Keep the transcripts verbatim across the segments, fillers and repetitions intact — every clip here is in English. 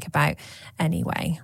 about anyway.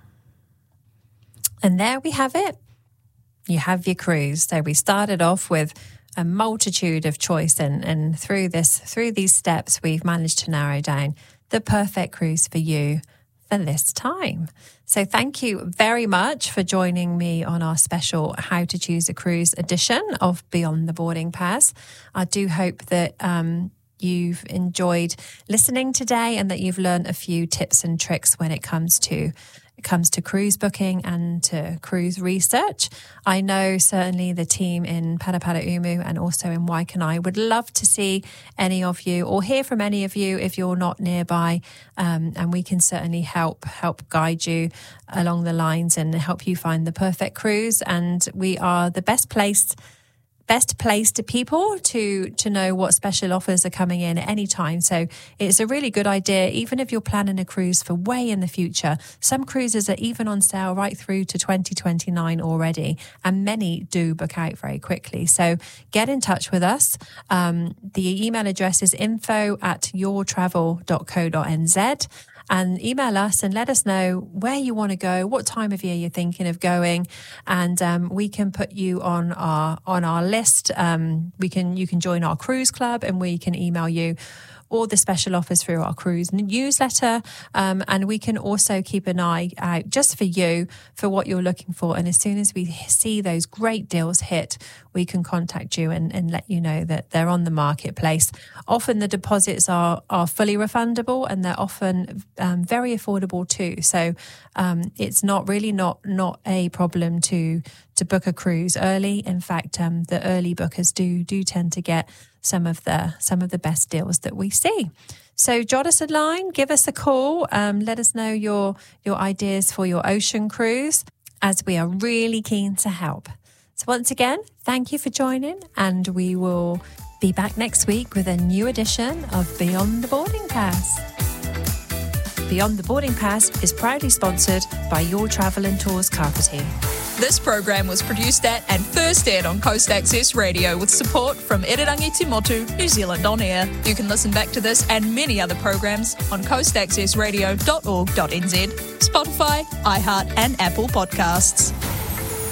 And there we have it. You have your cruise. So we started off with a multitude of choice, and, and through this, through these steps, we've managed to narrow down the perfect cruise for you for this time. So thank you very much for joining me on our special How to Choose a Cruise edition of Beyond the Boarding Pass. I do hope that um, you've enjoyed listening today and that you've learned a few tips and tricks when it comes to It comes to cruise booking and to cruise research. I know certainly the team in Paraparaumu and also in Waikanae would love to see any of you or hear from any of you if you're not nearby, um, and we can certainly help help guide you along the lines and help you find the perfect cruise. And we are the best placed best placed people to to know what special offers are coming in at any time. So it's a really good idea, even if you're planning a cruise for way in the future. Some cruises are even on sale right through to twenty twenty-nine already, and many do book out very quickly. So get in touch with us. Um, the email address is info at yourtravel dot co dot n z. And email us and let us know where you want to go, what time of year you're thinking of going, and um, we can put you on our on our list. Um, we can you can join our cruise club, and we can email you all the special offers through our cruise newsletter. Um, and we can also keep an eye out just for you for what you're looking for. And as soon as we see those great deals hit, we can contact you and, and let you know that they're on the marketplace. Often the deposits are are fully refundable, and they're often um, very affordable too. So um, it's not really not not a problem to to book a cruise early. In fact, um, the early bookers do do tend to get some of the some of the best deals that we see. So jot us a line, give us a call, um, let us know your your ideas for your ocean cruise, as we are really keen to help. So once again, thank you for joining, and we will be back next week with a new edition of Beyond the Boarding Pass. Beyond the Boarding Pass is proudly sponsored by Your Travel and Tours Carpeting. This program was produced at and first aired on Coast Access Radio with support from Irirangi Te Motu, New Zealand On Air. You can listen back to this and many other programs on coast access radio dot org dot n z, Spotify, iHeart and Apple Podcasts.